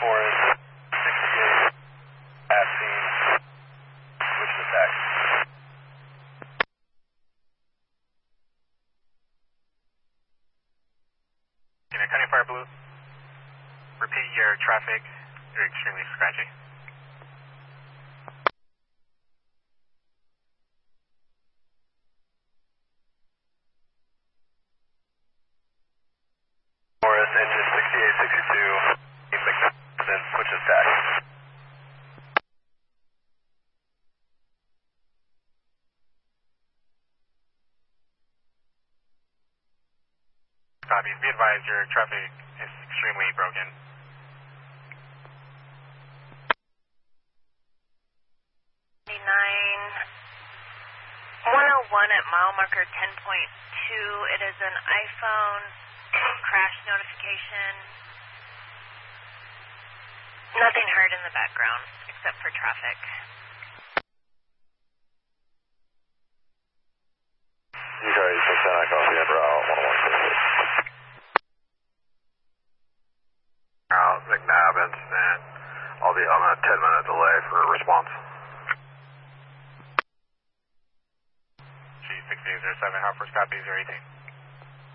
Forest 68 at scene, switch to taxi. County Fire Blue, repeat your traffic, you're extremely scratchy. Forest engine 6862, McNaughton, switch to taxi. Copy. Be advised, your traffic is extremely broken. 101 at mile marker 10.2. It is an iPhone crash notification. Nothing heard in the background except for traffic. Sorry, 6 copy, route 1166. Route McNabb incident. I'll be on a 10-minute delay for a response. G6807, how first copy 018?